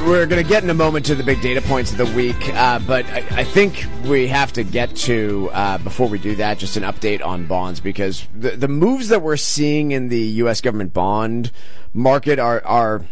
We're going to get in a moment to the big data points of the week, but I think we have to get to, before we do that, just an update on bonds, because the moves that we're seeing in the U.S. government bond market are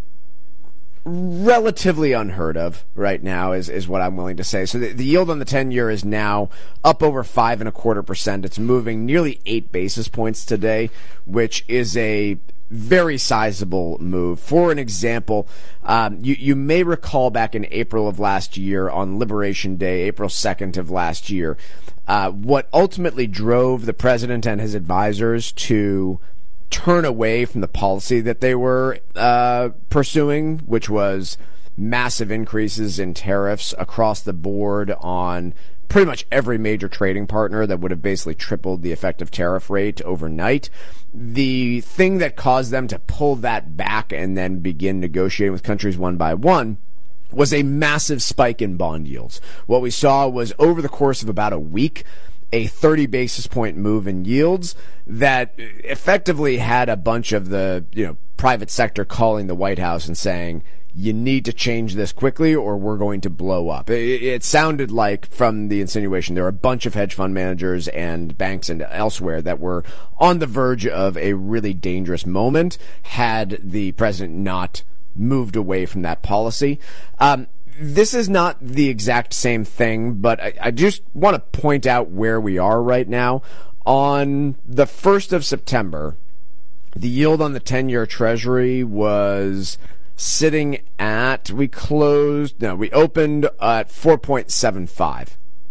relatively unheard of right now, is what I'm willing to say. So the yield on the 10-year is now up over 5.25%. It's moving nearly 8 basis points today, which is a very sizable move. For an example, you may recall back in April of last year, on Liberation Day, April 2nd of last year, what ultimately drove the president and his advisors to turn away from the policy that they were pursuing, which was massive increases in tariffs across the board on pretty much every major trading partner that would have basically tripled the effective tariff rate overnight. The thing that caused them to pull that back and then begin negotiating with countries one by one was a massive spike in bond yields. What we saw was, over the course of about a week, a 30 basis point move in yields that effectively had a bunch of the private sector calling the White House and saying, you need to change this quickly or we're going to blow up. It sounded like, from the insinuation, there were a bunch of hedge fund managers and banks and elsewhere that were on the verge of a really dangerous moment had the president not moved away from that policy. This is not the exact same thing, but I just want to point out where we are right now. On the 1st of September, the yield on the 10-year Treasury was sitting at, we opened at 4.75.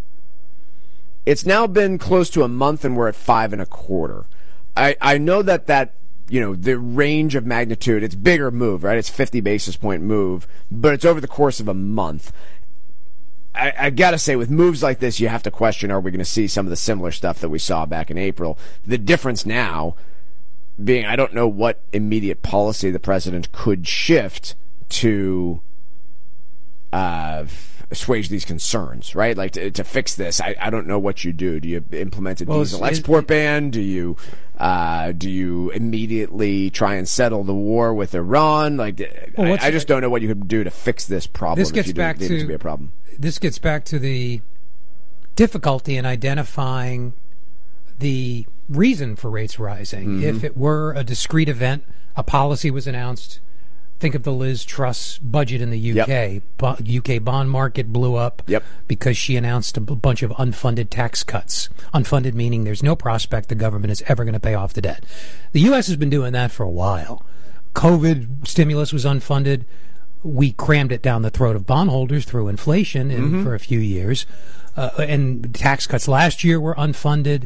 It's now been close to a month and we're at 5.25. I know that the range of magnitude, it's bigger move, right? It's 50 basis point move, but it's over the course of a month. I got to say, with moves like this, you have to question, are we going to see some of the similar stuff that we saw back in April? The difference now being, I don't know what immediate policy the president could shift to assuage these concerns, right? Like to fix this. I don't know what you do. Do you implement a diesel export ban? Do you immediately try and settle the war with Iran? I just don't know what you could do to fix this problem. This gets back to be a problem. This gets back to the difficulty in identifying the reason for rates rising. If it were a discrete event, a policy was announced. Think of the Liz Truss budget in the UK. Yep. UK bond market blew up because she announced a bunch of unfunded tax cuts. Unfunded meaning there's no prospect the government is ever going to pay off the debt. The U.S. has been doing that for a while. COVID stimulus was unfunded. We crammed it down the throat of bondholders through inflation for a few years. And tax cuts last year were unfunded.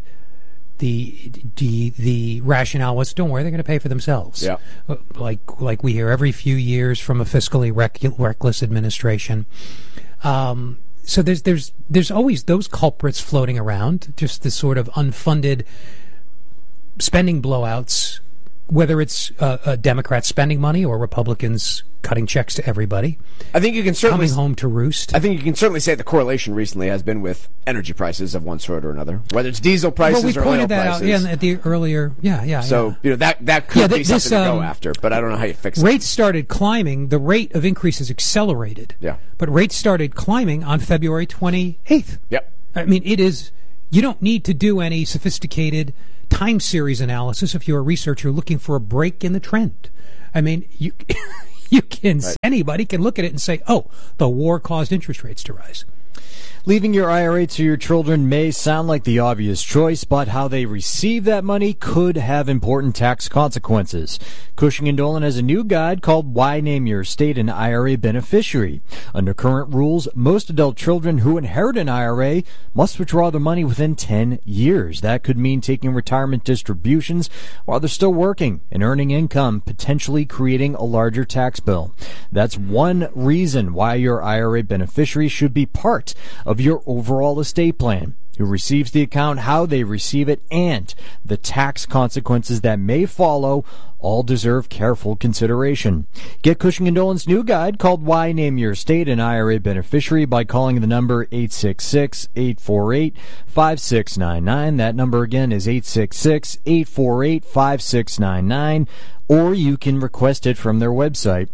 The rationale was, don't worry, they're going to pay for themselves. Yeah. Like we hear every few years from a fiscally reckless administration. So there's always those culprits floating around, just this sort of unfunded spending blowouts, whether it's Democrats spending money or Republicans cutting checks to everybody. I think you can certainly coming home to roost. I think you can certainly say the correlation recently has been with energy prices of one sort or another, whether it's diesel prices or oil prices. Well, we pointed that out at the earlier, So that could be something to go after, but I don't know how you fix it. Rates started climbing. The rate of increases accelerated. Yeah. But rates started climbing on February 28th. Yep. I mean, you don't need to do any sophisticated time series analysis if you're a researcher looking for a break in the trend. I mean, anybody can look at it and say, oh, the war caused interest rates to rise. Leaving your IRA to your children may sound like the obvious choice, but how they receive that money could have important tax consequences. Cushing & Dolan has a new guide called Why Name Your Estate an IRA Beneficiary. Under current rules, most adult children who inherit an IRA must withdraw their money within 10 years. That could mean taking retirement distributions while they're still working and earning income, potentially creating a larger tax bill. That's one reason why your IRA beneficiary should be part of your overall estate plan. who receives the account, how they receive it, and the tax consequences that may follow all deserve careful consideration. Get Cushing & Dolan's new guide called Why Name Your Estate an IRA Beneficiary by calling the number 866-848-5699. That number again is 866-848-5699. Or you can request it from their website,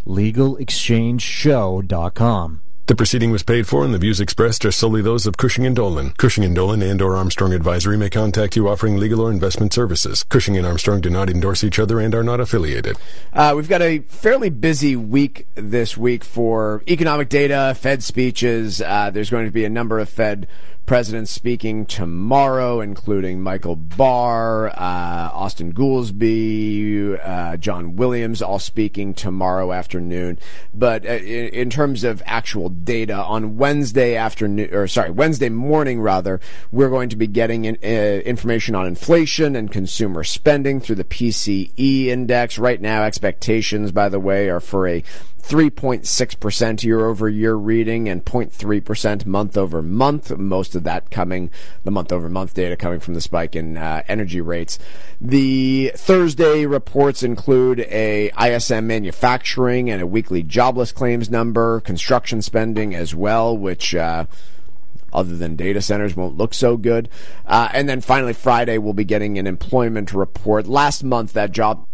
LegalExchangeShow.com. The proceeding was paid for, and the views expressed are solely those of Cushing & Dolan. Cushing & Dolan and or Armstrong Advisory may contact you offering legal or investment services. Cushing and Armstrong do not endorse each other and are not affiliated. We've got a fairly busy week this week for economic data, Fed speeches. There's going to be a number of Fed presidents speaking tomorrow, including Michael Barr, Austin Goolsbee, John Williams, all speaking tomorrow afternoon. But in terms of actual data, on Wednesday morning, we're going to be getting information on inflation and consumer spending through the PCE index. Right now, expectations, by the way, are for a 3.6% year-over-year reading and 0.3% month-over-month. Most of that the month-over-month data coming from the spike in energy rates. The Thursday reports include a ISM manufacturing and a weekly jobless claims number, construction spending as well, which other than data centers won't look so good. And then finally, Friday, we'll be getting an employment report. Last month, that jobs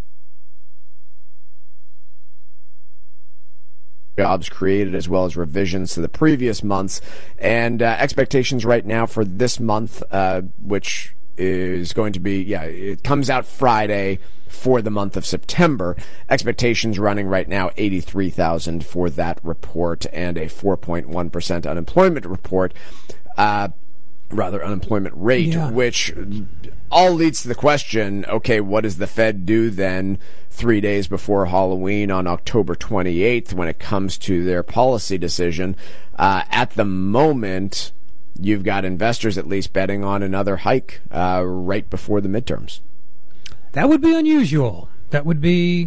created, as well as revisions to the previous months, and expectations right now for this month, which is going to be, it comes out Friday for the month of September. Expectations running right now 83,000 for that report, and a 4.1% unemployment report. Unemployment rate, which all leads to the question, okay, what does the Fed do then 3 days before Halloween on October 28th when it comes to their policy decision? At the moment, you've got investors at least betting on another hike right before the midterms. That would be unusual. That would be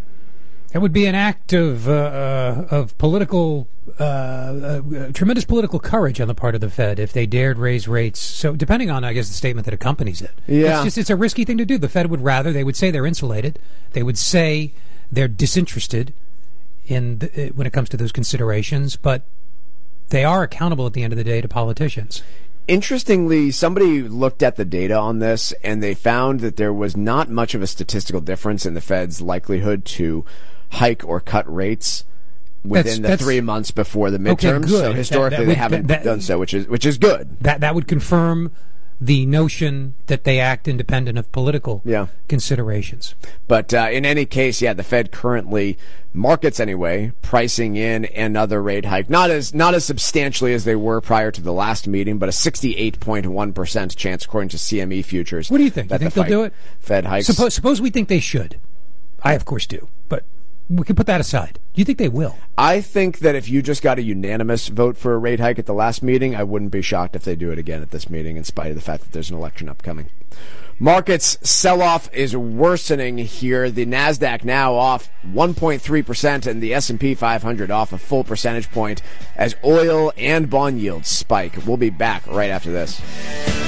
an act of political, tremendous political courage on the part of the Fed if they dared raise rates. So depending on, I guess, the statement that accompanies it. Yeah. It's a risky thing to do. The Fed would they would say they're insulated. They would say they're disinterested when it comes to those considerations, but they are accountable at the end of the day to politicians. Interestingly, somebody looked at the data on this, and they found that there was not much of a statistical difference in the Fed's likelihood to hike or cut rates within the 3 months before the midterms. Okay, so historically, they haven't done so, which is good. That would confirm the notion that they act independent of political considerations. But in any case, the Fed currently, markets anyway, pricing in another rate hike, not as substantially as they were prior to the last meeting, but a 68.1% chance according to CME futures. What do you think? You think they'll do it? Fed hikes. Suppose we think they should. I, of course, do. But we can put that aside. Do you think they will? I think that if you just got a unanimous vote for a rate hike at the last meeting, I wouldn't be shocked if they do it again at this meeting, in spite of the fact that there's an election upcoming. Markets sell-off is worsening here. The NASDAQ now off 1.3% and the S&P 500 off a full percentage point as oil and bond yields spike. We'll be back right after this.